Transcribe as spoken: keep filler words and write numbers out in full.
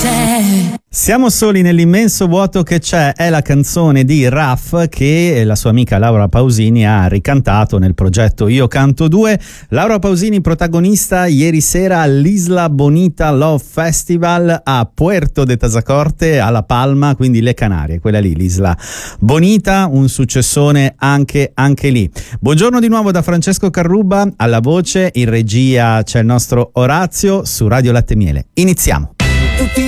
c'è. Siamo soli nell'immenso vuoto che c'è è la canzone di Raf che la sua amica Laura Pausini ha ricantato nel progetto Io Canto due. Laura Pausini protagonista ieri sera all'Isla Bonita Love Festival a Puerto de Tazacorte, a La Palma, quindi le Canarie, quella lì, l'Isla Bonita, un successone anche, anche lì. Buongiorno di nuovo da Francesco Carruba alla voce, in regia c'è il nostro Orazio su Radio Latte Miele. Iniziamo.